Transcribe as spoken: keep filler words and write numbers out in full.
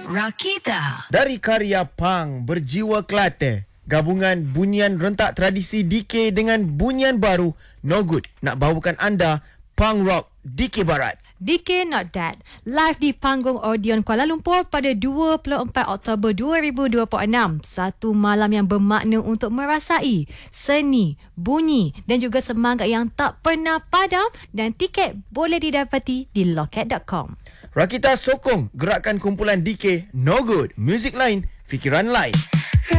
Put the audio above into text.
Rakita. Dari karya punk berjiwa Kelantan, gabungan bunyian rentak tradisi D K dengan bunyian baru No Good nak bawakan anda punk rock D K Barat. D K Not Dead, live di panggung Odeon Kuala Lumpur pada dua puluh empat Oktober dua ribu dua puluh enam. Satu malam yang bermakna untuk merasai seni, bunyi dan juga semangat yang tak pernah padam, dan tiket boleh didapati di loket dot com. Rakita sokong gerakan kumpulan D K No Good, muzik lain, fikiran lain.